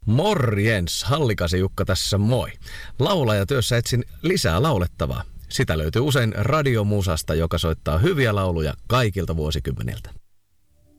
Morjens, Hallikasi Jukka tässä moi. Laulajatyössä etsin lisää laulettavaa. Sitä löytyy usein radiomusasta, joka soittaa hyviä lauluja kaikilta vuosikymmeniltä.